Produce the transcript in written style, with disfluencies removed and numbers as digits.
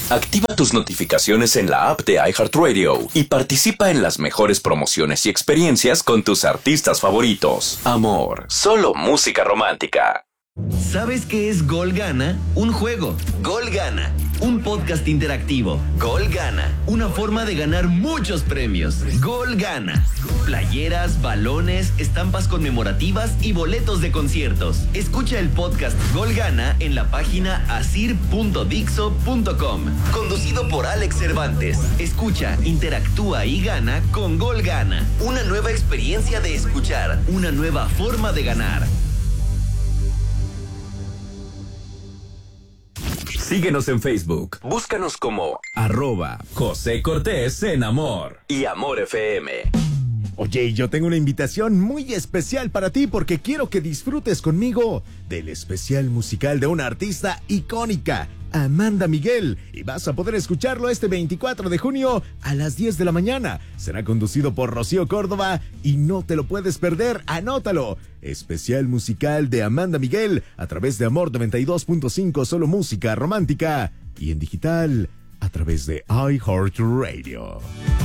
Activa tus notificaciones en la app de iHeartRadio y participa en las mejores promociones y experiencias con tus artistas favoritos. Amor, solo música romántica. ¿Sabes qué es Gol Gana? Un juego. Gol Gana. Un podcast interactivo. Gol Gana. Una forma de ganar muchos premios. Gol Gana. Playeras, balones, estampas conmemorativas y boletos de conciertos. Escucha el podcast Gol Gana en la página asir.dixo.com. Conducido por Alex Cervantes. Escucha, interactúa y gana con Gol Gana. Una nueva experiencia de escuchar. Una nueva forma de ganar. Síguenos en Facebook. Búscanos como @José Cortés en Amor y Amor FM. Oye, yo tengo una invitación muy especial para ti porque quiero que disfrutes conmigo del especial musical de una artista icónica, Amanda Miguel, y vas a poder escucharlo este 24 de junio a las 10 de la mañana. Será conducido por Rocío Córdoba y no te lo puedes perder, anótalo. Especial musical de Amanda Miguel a través de Amor 92.5, solo música romántica, y en digital a través de iHeartRadio.